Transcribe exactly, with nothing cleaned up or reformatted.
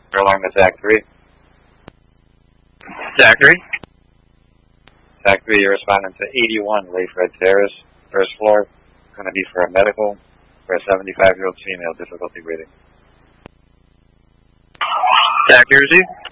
You're along with Zach three. Zach three. Zach three, you're responding to eighty-one Layfred Terrace, first floor. Going to be for a medical for a seventy-five-year-old female, difficulty breathing. Zach, you receive?